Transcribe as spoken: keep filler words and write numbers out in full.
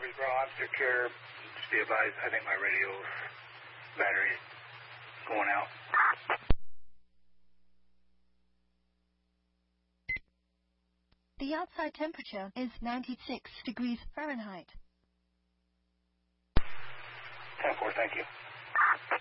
Murfreesboro. I'm secure. Just be advised, I think my radio's battery is going out. The outside temperature is ninety-six degrees Fahrenheit. ten four, thank you.